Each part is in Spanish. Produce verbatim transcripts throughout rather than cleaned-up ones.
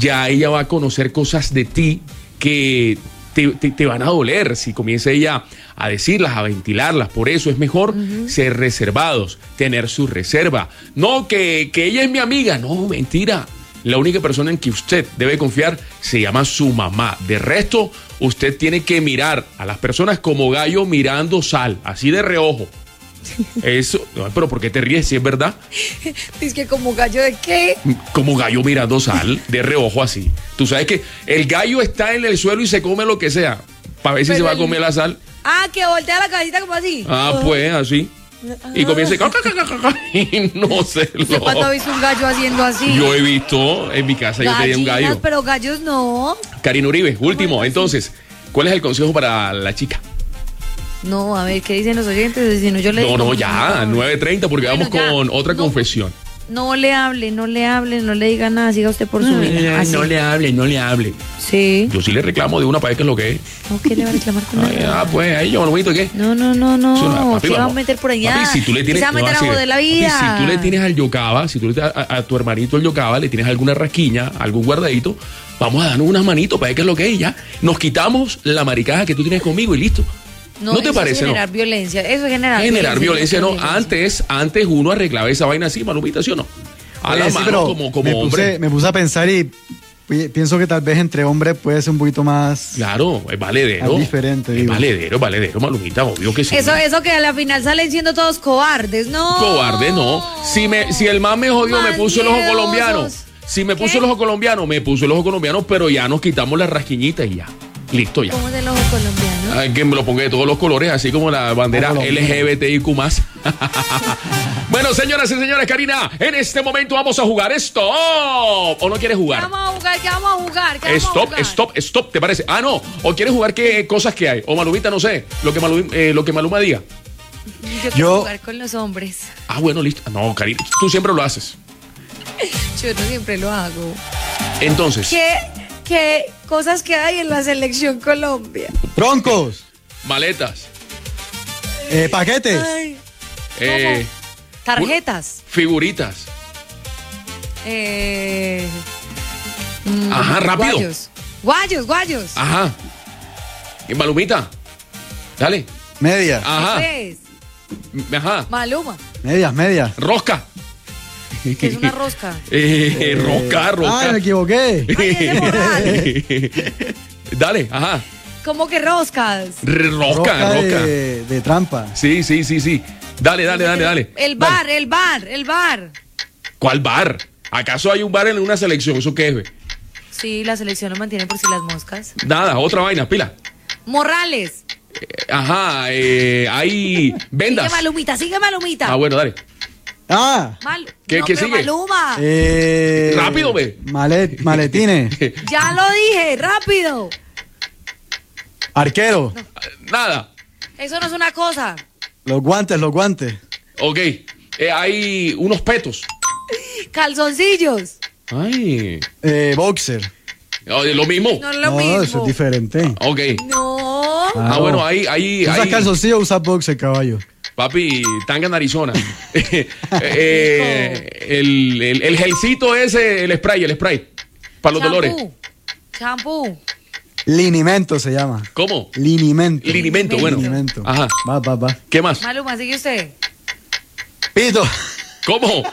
ya ella va a conocer cosas de ti que te, te, te van a doler si comienza ella a decirlas, a ventilarlas. Por eso es mejor uh-huh. ser reservados, tener su reserva. No que, que ella es mi amiga, no, mentira. La única persona en que usted debe confiar se llama su mamá. De resto, usted tiene que mirar a las personas como gallo mirando sal, así de reojo. Eso, no, pero ¿por qué te ríes si es verdad? Es que como gallo de qué? Como gallo mirando sal, de reojo así. Tú sabes que el gallo está en el suelo y se come lo que sea, para ver si pero se va el... a comer la sal. Ah, que voltea la cabecita como así. Ah, uh-huh. pues así. Y comienza y no sé. ¿Cuándo ha visto un gallo haciendo así? Yo he visto en mi casa, Gallinas, yo tenía un gallo. Pero gallos no. Karina Uribe, último. Bueno, entonces, sí. ¿Cuál es el consejo para la chica? No, a ver, ¿qué dicen los oyentes? Si no, yo le no, digo, no, ya, nueve treinta, porque bueno, vamos con ya, otra no, confesión. No le hable, no le hable, no le diga nada, siga usted por su vida. Ay, no le hable, no le hable. Sí. Yo sí le reclamo de una para ver qué es lo que es. ¿O qué le va a reclamar con Ay, ah, pues, ahí yo, bonito, ¿qué? No, no, no, no. Una, papi, ¿qué va a meter por allá? Papi, si tú le tienes, se va a meter a joder la vida. Papi, si tú le tienes al yocaba, si tú le tienes a, a, a tu hermanito el yocaba, le tienes alguna rasquiña, algún guardadito, vamos a darnos unas manitos para ver qué es lo que es y ya. Nos quitamos la maricaja que tú tienes conmigo y listo. No, ¿No te eso parece? Es generar no? violencia, eso es generar, generar violencia. Generar violencia, no. violencia. Antes, antes uno arreglaba esa vaina así, Malumita, ¿sí o no? A la sí, mano, pero como, como me hombre. Puse, me puse a pensar y pienso que tal vez entre hombres puede ser un poquito más. Claro, es valedero. Es diferente, es digo. valedero, valedero, Malumita, obvio que sí. Eso, eso que a la final salen siendo todos cobardes, no. Cobarde, no. Si, me, si el man me jodió, Mandierosos. me puso el ojo colombiano. Si me puso ¿Qué? el ojo colombiano, me puso el ojo colombiano, pero ya nos quitamos las rasquiñitas y ya. Listo ya. ¿Cómo es el ojo colombiano? Ay, que me lo ponga de todos los colores, así como la bandera L G B T I Q más. Bueno, señoras y señores, Karina, en este momento vamos a jugar esto. ¿O no quieres jugar? ¿Qué vamos a jugar? ¿Qué vamos a jugar? ¿Qué stop, vamos a jugar? stop, stop, ¿te parece? Ah, no. ¿O quieres jugar qué cosas que hay? O Malumita, no sé. Lo que Maluma, eh, lo que Maluma diga. Yo quiero Yo... jugar con los hombres. Ah, bueno, listo. No, Karina, tú siempre lo haces. Yo no siempre lo hago. Entonces. ¿Qué, qué cosas que hay en la selección Colombia? Troncos. Maletas. Eh, paquetes. Ay, eh, tarjetas. Figuritas. Eh, Ajá, rápido. Guayos. Guayos, guayos. Ajá. ¿Y Malumita? Dale. Medias. Ajá. ¿Qué es? Ajá. Maluma. Medias, medias. Rosca. ¿Qué es una rosca? Eh, eh, rosca, rosca. Ah, me equivoqué. Ay, es de morral. Dale, ajá. ¿Cómo que roscas? Rosca, rosca. rosca. De, de trampa. Sí, sí, sí, sí. Dale, dale, dale, dale. El bar, dale. el bar, el bar. ¿Cuál bar? ¿Acaso hay un bar en una selección? ¿Eso qué es, ve? Sí, la selección lo mantiene por si las moscas. Nada, otra vaina, pila. Morrales. Eh, ajá, eh, hay vendas. Sigue Malumita, sigue Malumita. Ah, bueno, dale. Ah. Mal ¿Qué, no, ¿qué pero sigue? Maluma. Eh, Rápido, ve. Malet, maletines. Ya lo dije, rápido. Arquero. No. Nada. Eso no es una cosa. Los guantes, los guantes. Ok. Eh, hay unos petos. Calzoncillos. Ay. Eh, boxer. Oh, lo mismo. No es lo No, mismo. eso es diferente. Ok. No. Ah, Claro. bueno, ahí, ahí, Usas ahí. calzoncillo, usas boxer, caballo. Papi, tanga en Arizona. eh, el, el, el gelcito ese, el spray, el spray. Para los dolores. Champú. Linimento se llama. ¿Cómo? Linimento. Linimento, bueno. Linimento. Ajá. Va, va, va. ¿Qué más? Maluma, sigue usted. Pito. ¿Cómo?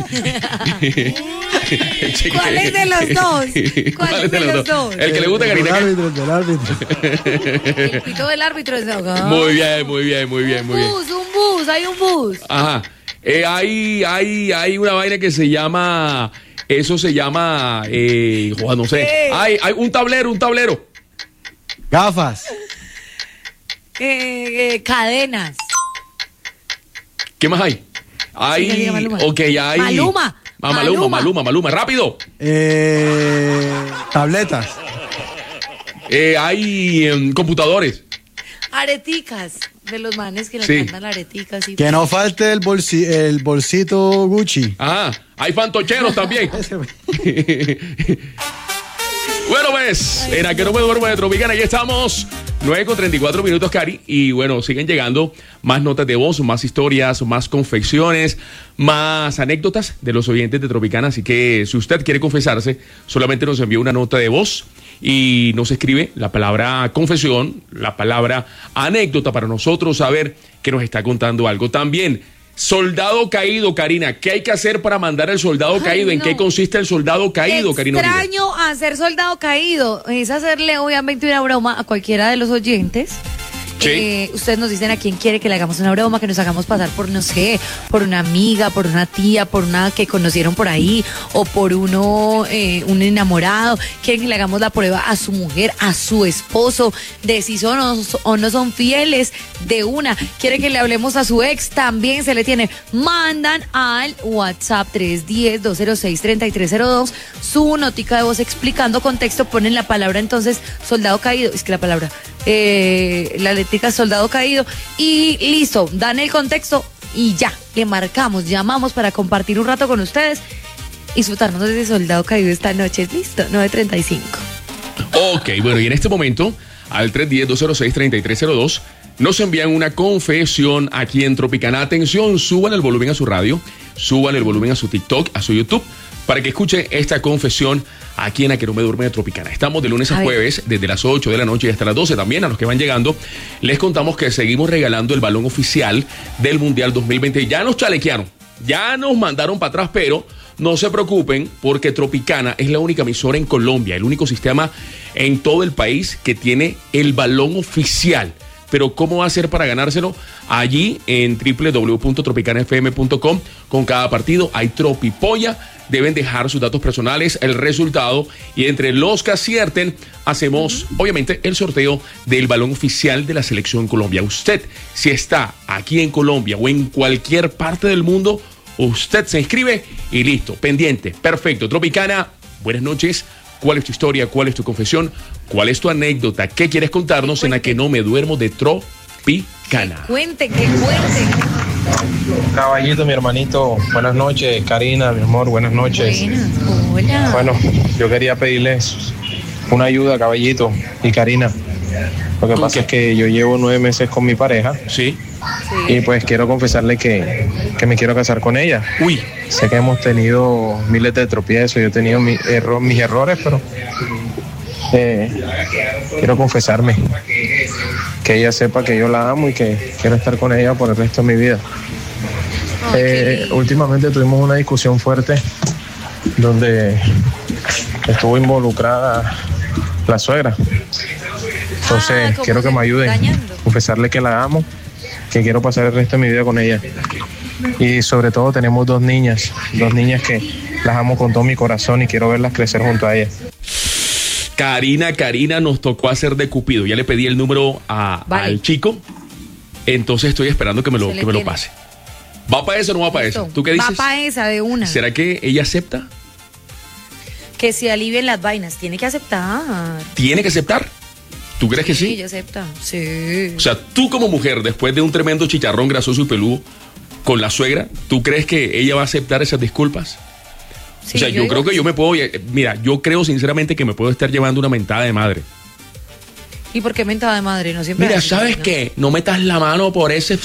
¿Cuál es de los dos? ¿Cuál es de los dos? El que le gusta, El Karina. árbitro, el del árbitro. El pito del árbitro es ahogado. Muy bien, muy bien, muy bien, muy Un bien. bus, un bus, hay un bus. Ajá. Eh, hay, hay, hay una vaina que se llama. Eso se llama. Eh, joder, no sé. ¿Qué? Hay, hay un tablero, un tablero. Gafas. Eh, eh, cadenas. ¿Qué más hay? Hay. Siga, siga, Maluma. Ok, ya hay. Maluma. Ah, Maluma, Maluma. Maluma, Maluma, rápido. Eh, tabletas. Eh, hay em, computadores. Areticas. De los manes que le Sí. encantan areticas. Y... Que no falte el, bolsi, el bolsito Gucci. Ajá. Hay fantocheros también. Bueno, pues, era que no me duermo de Tropicana, aquí estamos. nueve con treinta y cuatro minutos, Cari. Y bueno, siguen llegando más notas de voz, más historias, más confecciones, más anécdotas de los oyentes de Tropicana. Así que si usted quiere confesarse, solamente nos envía una nota de voz y nos escribe la palabra confesión, la palabra anécdota para nosotros saber que nos está contando algo. También, soldado caído, Karina. ¿Qué hay que hacer para mandar el soldado Ay, caído? ¿En no. qué consiste el soldado caído, Karina? Extraño hacer soldado caído. Es hacerle obviamente una broma a cualquiera de los oyentes. Sí. Eh, ustedes nos dicen a quién quiere que le hagamos una broma, que nos hagamos pasar por, no sé, por una amiga, por una tía, por una que conocieron por ahí, o por uno, eh, un enamorado. Quieren que le hagamos la prueba a su mujer, a su esposo, de si son o, o no son fieles, de una. Quieren que le hablemos a su ex, también se le tiene. Mandan al WhatsApp tres uno cero, dos cero seis, tres tres cero dos su notica de voz explicando contexto, ponen la palabra entonces soldado caído, es que la palabra... Eh, la letrica soldado caído y listo, dan el contexto y ya, le marcamos, llamamos para compartir un rato con ustedes y disfrutarnos de ese soldado caído esta noche. Listo, nueve treinta y cinco. Ok, bueno, y en este momento al tres uno cero, dos cero seis, tres tres cero dos nos envían una confesión aquí en Tropicana. Atención, suban el volumen a su radio, suban el volumen a su TikTok, a su YouTube, para que escuche esta confesión aquí en A Que No Me Duerme de Tropicana. Estamos de lunes a, a jueves, desde las ocho de la noche y hasta las doce también. A los que van llegando, les contamos que seguimos regalando el balón oficial del Mundial dos mil veinte. Ya nos chalequearon, ya nos mandaron para atrás, pero no se preocupen porque Tropicana es la única emisora en Colombia, el único sistema en todo el país que tiene el balón oficial. Pero ¿cómo va a ser para ganárselo? Allí en doble u doble u doble u punto tropicana f m punto com, con cada partido hay tropipolla. Deben dejar sus datos personales, el resultado, y entre los que acierten hacemos uh-huh. obviamente el sorteo del balón oficial de la Selección Colombia. Usted, si está aquí en Colombia o en cualquier parte del mundo, usted se inscribe y listo, pendiente, perfecto. Tropicana, buenas noches. ¿Cuál es tu historia? ¿Cuál es tu confesión? ¿Cuál es tu anécdota? ¿Qué quieres contarnos en A Que No Me Duermo de Tropicana? Cuente, que cuente. Caballito, mi hermanito, buenas noches. Karina, mi amor, buenas noches. Buenas, hola. Bueno, yo quería pedirles una ayuda, Caballito y Karina. Lo que pasa es que yo llevo nueve meses con mi pareja. Sí. Y pues quiero confesarle que, que me quiero casar con ella. Uy. Sé que hemos tenido miles de tropiezos, yo he tenido mi erro, mis errores, pero eh, quiero confesarme. Que ella sepa que yo la amo y que quiero estar con ella por el resto de mi vida. Eh, últimamente tuvimos una discusión fuerte donde estuvo involucrada la suegra. Entonces ah, quiero que me ayuden a confesarle que la amo, que quiero pasar el resto de mi vida con ella. Y sobre todo tenemos dos niñas, dos niñas que las amo con todo mi corazón y quiero verlas crecer junto a ella. Karina, Karina, nos tocó hacer de Cupido. Ya le pedí el número a, vale. al chico, entonces estoy esperando que me lo, que me lo pase. ¿Va para eso o no va para eso? ¿Tú qué dices? Va para esa de una. ¿Será que ella acepta? Que se alivien las vainas, tiene que aceptar. ¿Tiene que aceptar? ¿Tú crees que sí? Sí, ella acepta, sí. O sea, tú como mujer, después de un tremendo chicharrón grasoso y peludo con la suegra, ¿tú crees que ella va a aceptar esas disculpas? Sí, o sea, yo, yo creo que, que yo me puedo... Mira, yo creo sinceramente que me puedo estar llevando una mentada de madre. ¿Y por qué mentada de madre? No siempre. Mira, ¿sabes ¿no? qué? No metas la mano por ese...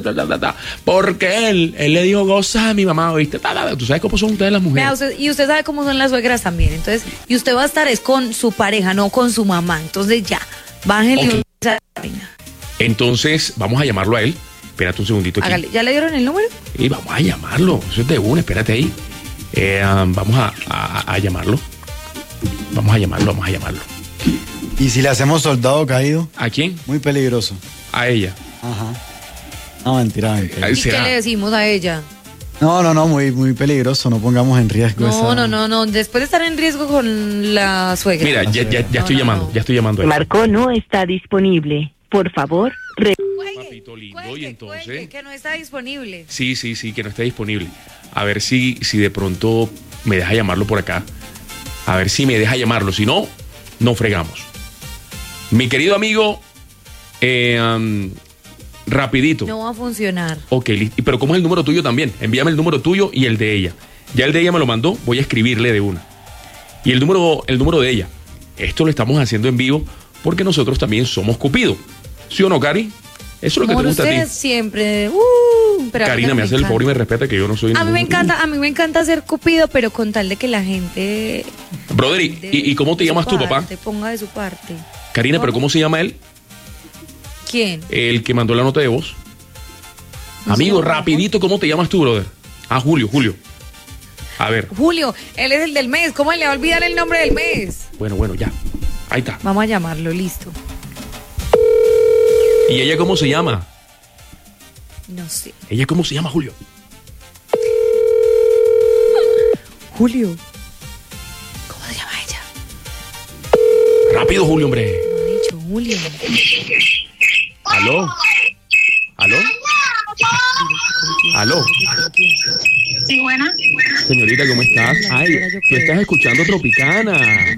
Porque él, él le dijo cosas a mi mamá, ¿viste? Tú sabes cómo son ustedes las mujeres. Vea, usted, y usted sabe cómo son las suegras también. Entonces, y usted va a estar es con su pareja, no con su mamá. Entonces ya, bájenle. Okay. Entonces, vamos a llamarlo a él. Espérate un segundito aquí. Hágale. ¿Ya le dieron el número? Y vamos a llamarlo. Eso es de una, espérate ahí. Eh, um, vamos a, a, a llamarlo. Vamos a llamarlo, vamos a llamarlo. ¿Y si le hacemos soldado caído? ¿A quién? Muy peligroso. A ella. Ajá. No, mentira, mentira. ¿Y qué le decimos a ella? No, no, no, muy, muy peligroso. No pongamos en riesgo. No, esa... no, no, no. Después de estar en riesgo con la suegra. Mira, ya, ya, ya no, estoy no, llamando, no. ya estoy llamando a ella. Marco no está disponible. Por favor, re... Cuelgue, Papito lindo, cuelgue, y entonces... Cuelgue, que no está disponible. Sí, sí, sí, que no está disponible. A ver si, si de pronto me deja llamarlo por acá. A ver si me deja llamarlo. Si no, no fregamos. Mi querido amigo, eh, um, rapidito. No va a funcionar. Ok, pero ¿cómo es el número tuyo también? Envíame el número tuyo y el de ella. Ya el de ella me lo mandó, voy a escribirle de una. Y el número, el número de ella. Esto lo estamos haciendo en vivo porque nosotros también somos Cupido. ¿Sí o no, Cari? Eso es lo que Amor, te gusta a ustedes ti. siempre. Uh, pero a mí Karina, no me hace el encanta. favor y me respeta que yo no soy A mí ningún- me encanta, a mí me encanta ser Cupido, pero con tal de que la gente. Brother, ¿y, y- y cómo te de su llamas tú, papá? parte, ponga de su parte. Karina, ¿pero cómo se llama él? ¿Quién? El que mandó la nota de voz. No Amigo, sé, rapidito, ¿cómo te llamas tú, brother? Ah, Julio, Julio. A ver, Julio, él es el del mes. ¿Cómo le va a olvidar el nombre del mes? bueno, bueno, ya. Ahí está. Vamos a llamarlo, listo. ¿Y ella cómo se llama? No sé. ¿Ella cómo se llama, Julio? Julio. ¿Cómo se llama ella? Rápido, Julio, hombre. No ha dicho Julio. ¿Aló? ¿Aló? ¿Aló? Sí, buena. Señorita, ¿cómo estás? Ay, tú estás escuchando Tropicana.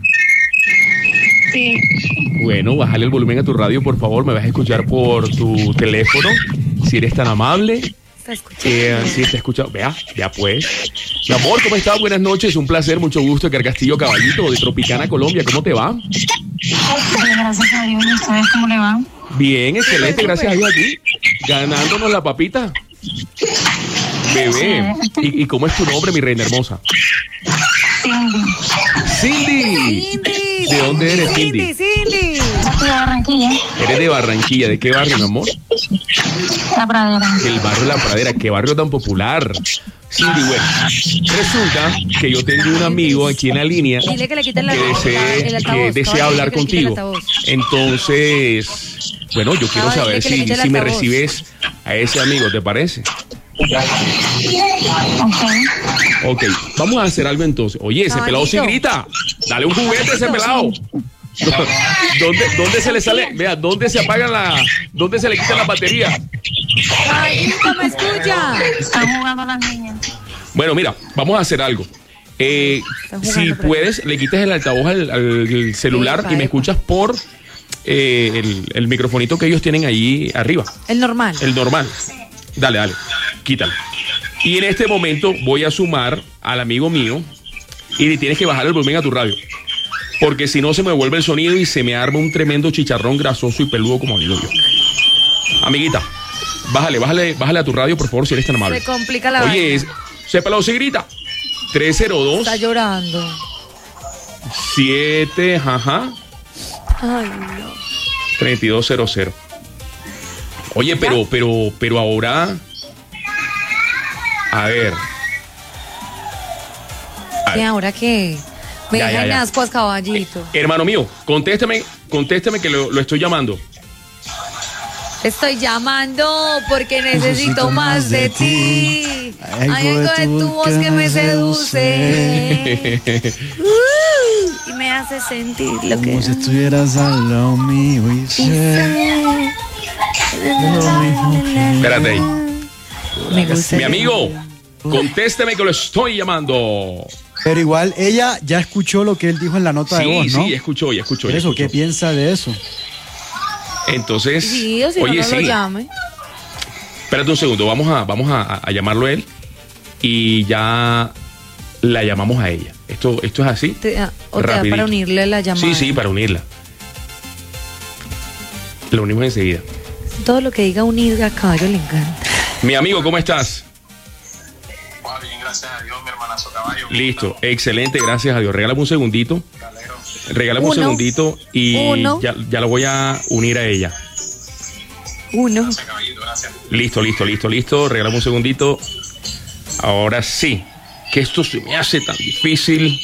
Sí. Bueno, bájale el volumen a tu radio, por favor. Me vas a escuchar por tu teléfono, si eres tan amable. Está escuchando. Eh, sí, te escucha. Vea, ya pues. Mi amor, ¿cómo estás? Buenas noches. Un placer, mucho gusto. Edgar Castillo Caballito de Tropicana, Colombia. ¿Cómo te va? Gracias a Dios. ¿Y ustedes cómo le va? Bien, excelente. Gracias a Dios aquí. Ganándonos la papita. Bebé. ¿Y, y cómo es tu nombre, mi reina hermosa? Cindy. Cindy. Cindy. ¿De dónde eres, Cindy? Cindy, Cindy. Aquí de Barranquilla. Eres de Barranquilla. ¿De qué barrio, mi amor? La Pradera. El barrio La Pradera. ¿Qué barrio tan popular? Cindy, bueno. Resulta que yo tengo un amigo aquí en la línea Dile que le quiten la, que la- desee, el altavoz. que desea Caballero, hablar que le quiten el contigo. altavoz. Entonces, bueno, yo quiero Caballero, saber que le si, quite el si me altavoz. recibes a ese amigo, ¿te parece? Ok. Ok, vamos a hacer algo entonces. Oye, ese pelado sí Caballito. grita. Dale un juguete a ese pelado. ¿Dónde, ¿Dónde se le sale? Vea, ¿dónde se apagan la... ¿Dónde se le quita la batería? Caballito, ¿me escucha? Están jugando las niñas. Bueno, mira, vamos a hacer algo. Eh, Están jugando si por ahí. puedes, le quites el altavoz al, al celular Epa, y me epa. escuchas por eh, el, el microfonito que ellos tienen ahí arriba. El normal. El normal. Dale, dale. Quítalo. Y en este momento voy a sumar al amigo mío y le tienes que bajar el volumen a tu radio. Porque si no se me vuelve el sonido y se me arma un tremendo chicharrón grasoso y peludo como digo yo. Amiguita, bájale, bájale, bájale a tu radio, por favor, si eres tan amable. Se complica la Oye, vaina. es, sépalo, se grita. tres cero dos Está llorando. siete, ajá, Ay, no. treinta y dos cero cero. Oye, pero, pero, pero ahora. A ver. ¿Y ahora qué? Me Ya, ya, dejan ya. ascuas, caballito. Hermano mío, contésteme, contésteme que lo, lo estoy llamando. Estoy llamando porque necesito más de ti. Hay algo de tu voz que me seduce. Uh, y me hace sentir lo que. Como si estuvieras al lado mío y sé. Espérate ahí. Me gusta. Mi amigo, contésteme que lo estoy llamando. Pero igual ella ya escuchó lo que él dijo en la nota de Sí, voz, ¿no? sí, escuchó, ya escuchó. Por ya eso, ¿qué escuchó. piensa de eso? Entonces, Sí, o si no, oye, no sí. lo llame. Espérate un segundo, vamos a, vamos a, a llamarlo a él y ya la llamamos a ella. Esto, esto es así. Te- ah, o te da Rapidito. para unirle la llamada. Sí, sí, para unirla. La unimos enseguida. Todo lo que diga unir a caballo le encanta. Mi amigo, ¿cómo estás? Ah, bien, gracias a Dios, mi hermanazo caballo. Listo, excelente, gracias a Dios. Regálame un segundito. Calero. Regálame un Uno. segundito y Uno. ya, ya lo voy a unir a ella. Uno. Caballito, gracias. Listo, listo, listo, listo. Regálame un segundito. Ahora sí, que esto se me hace tan difícil.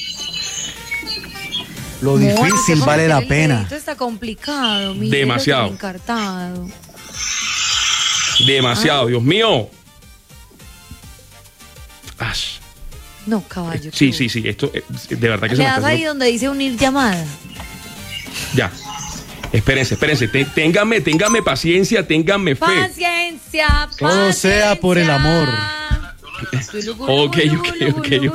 Lo Amor, difícil usted vale con la el pena. dedito está complicado. mire, Demasiado. lo que encartado. Demasiado, Dios mío. Ash. No, caballo. Sí, tú. sí, sí, esto eh, de verdad que se Le me das está ahí haciendo- donde dice unir llamada. Ya. Espérense, espérense. Te- ténganme, ténganme paciencia, ténganme fe. Paciencia, paciencia. Todo sea por el amor. Ok, ok, ok,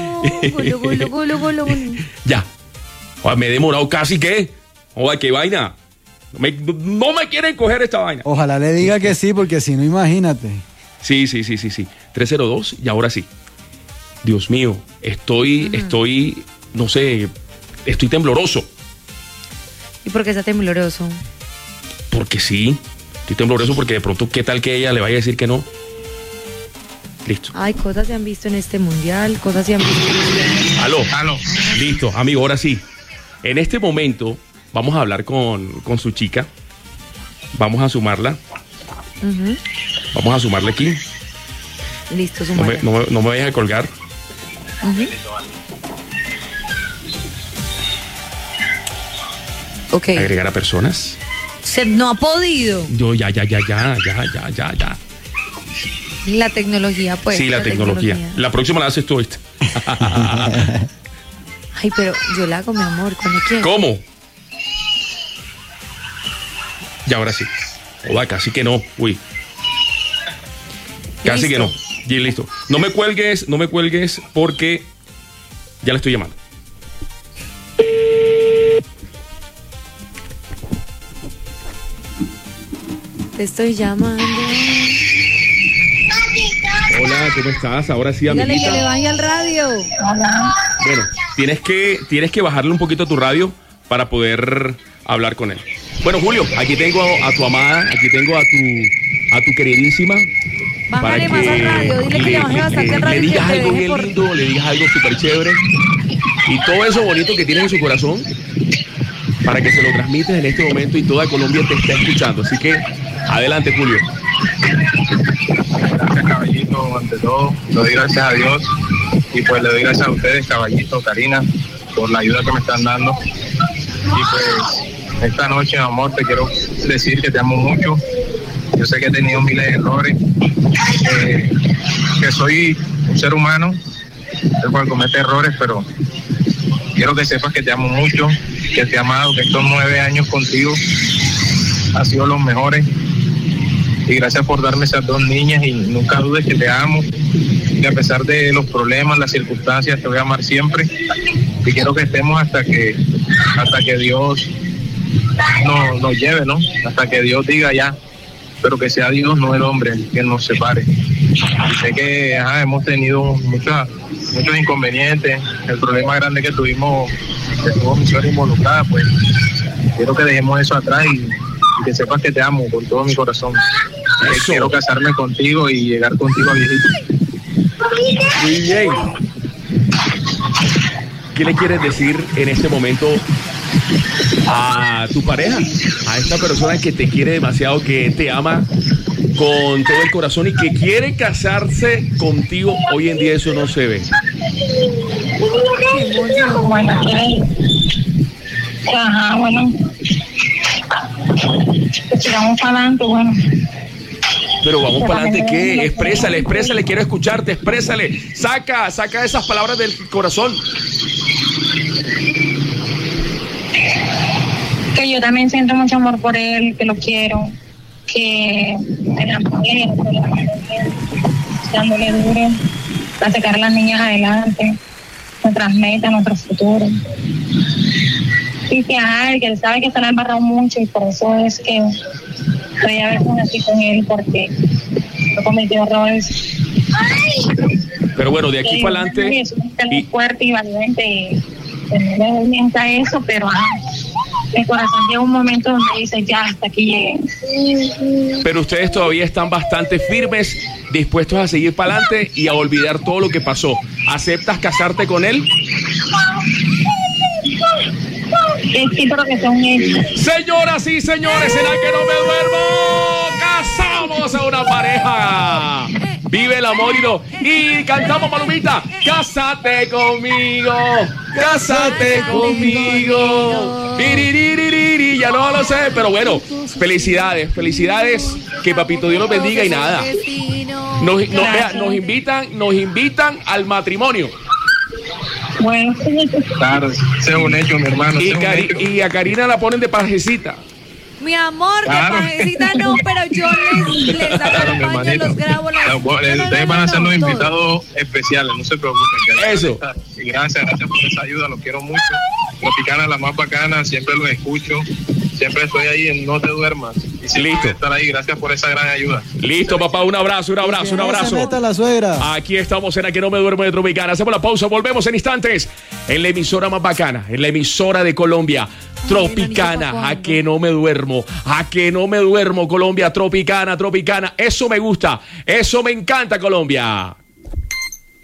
ok. Ya. Joder, me he demorado casi que. Joder, qué vaina. No me, no me quieren coger esta vaina. Ojalá le diga que sí, porque si no, imagínate. Sí, sí, sí, sí, sí. tres cero dos y ahora sí. Dios mío, estoy, estoy, no sé, estoy tembloroso. ¿Y por qué está tembloroso? Porque sí, estoy tembloroso porque de pronto, ¿qué tal que ella le vaya a decir que no? Listo. Ay, cosas se han visto en este mundial, cosas se han visto. Aló, aló. Listo, amigo, ahora sí. En este momento vamos a hablar con, con su chica. Vamos a sumarla. Uh-huh. Vamos a sumarle aquí. Listo, no me, no, me, no me vayas a colgar. Uh-huh. Ok. Agregar a personas. Se no ha podido. Yo ya, ya, ya, ya, ya, ya, ya, ya. La tecnología, pues. Sí, la, la tecnología. tecnología. La próxima la haces tú, ¿viste? Ay, pero yo la hago, mi amor, cuando quieras. ¿Cómo? Y ahora sí. Oda, casi que no. Uy. Casi ¿Listo? que no. Y listo. No me cuelgues, no me cuelgues porque ya la estoy llamando. Te estoy llamando. Hola, ¿cómo estás? Ahora sí, amiguita. Dígale que le baje al radio. Hola. Bueno, tienes que, tienes que bajarle un poquito a tu radio para poder hablar con él. Bueno, Julio, aquí tengo a, a tu amada, aquí tengo a tu, a tu queridísima. Bájale más al radio, dile que le baje bastante al radio. Le digas que algo bien por... lindo, le digas algo súper chévere. Y todo eso bonito que tiene en su corazón, para que se lo transmites en este momento y toda Colombia te está escuchando. Así que, adelante, Julio. Gracias, caballito, ante todo. Le doy gracias a Dios y pues le doy gracias a ustedes, caballito, Karina, por la ayuda que me están dando. Y pues, esta noche, amor, te quiero decir que te amo mucho. Yo sé que he tenido miles de errores, eh, que soy un ser humano, el cual comete errores, pero quiero que sepas que te amo mucho, que te he amado, que estos nueve años contigo han sido los mejores. Y gracias por darme esas dos niñas y nunca dudes que te amo. Y a pesar de los problemas, las circunstancias, te voy a amar siempre. Y quiero que estemos hasta que hasta que Dios nos, nos lleve, ¿no? Hasta que Dios diga ya. Pero que sea Dios, no el hombre, quien nos separe. Y sé que ajá, hemos tenido muchas, muchos inconvenientes. El problema grande que tuvimos, que tuvo mi suegra involucrada, pues quiero que dejemos eso atrás y, y que sepas que te amo con todo mi corazón. Quiero casarme contigo y llegar contigo a viejito. Muy bien. ¿Qué le quieres decir en este momento a tu pareja, a esta persona que te quiere demasiado, que te ama con todo el corazón y que quiere casarse contigo? Hoy en día eso no se ve. Bueno, ajá, bueno, tiramos para adelante, bueno. Pero vamos para adelante, ¿qué? Exprésale, exprésale, quiero escucharte, exprésale. Saca, saca esas palabras del corazón. Que yo también siento mucho amor por él, que lo quiero, que me enamoré, dándole duro, para sacar a las niñas adelante, nuestras metas, nuestro futuro. Y que, ay, que él sabe que se le ha embarrado mucho y por eso es que estoy a veces así con él, porque no cometió errores. Pero bueno, de aquí para adelante. Es muy fuerte y valiente y no le mienta eso, pero ah, el corazón llega un momento donde dice ya, hasta aquí llegué. Pero ustedes todavía están bastante firmes, dispuestos a seguir para adelante y a olvidar todo lo que pasó. ¿Aceptas casarte con él? Sí, pero que son ellos. Señoras y señores, ¿será que no me duermo? Casamos a una pareja. Vive el amor y lo... Y cantamos, Palomita. Cásate conmigo, cásate conmigo. Iriririri, ya no lo sé, pero bueno, felicidades, felicidades. Que Papito Dios los bendiga y nada. Nos, nos, vea, nos invitan, nos invitan al matrimonio. Bueno, claro, ese es un hecho, mi hermano. Y, Cari hecho. Y a Karina la ponen de pajecita. Mi amor, claro. De pajecita no, pero yo les, les acompaño, claro, los grabo. Las... No, ustedes no, no, no, van a ser no, los no, invitados todo. Especiales, no se preocupen. Eso. Y gracias, gracias por esa ayuda, los quiero mucho. Tropicana, la más bacana, siempre los escucho. Siempre estoy ahí en No Te Duermas. Y siempre listo. Estar ahí, gracias por esa gran ayuda. Listo, papá, un abrazo, un abrazo, un abrazo. Se meta la suegra. Aquí estamos en Aquí No Me Duermo de Tropicana. Hacemos la pausa, volvemos en instantes en la emisora más bacana, en la emisora de Colombia. Tropicana, a que no me duermo, a que no me duermo, Colombia, Tropicana, Tropicana. Eso me gusta, eso me encanta, Colombia.